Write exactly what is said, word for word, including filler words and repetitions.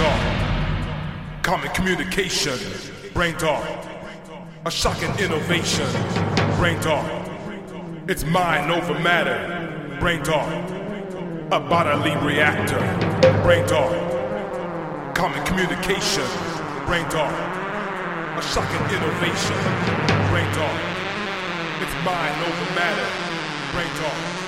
talk, common communication, brain talk, a shocking innovation, brain talk, it's mind over matter, brain talk, a bodily reactor, brain talk, common communication, brain talk, a shocking innovation, brain talk, it's mind over matter, brain talk.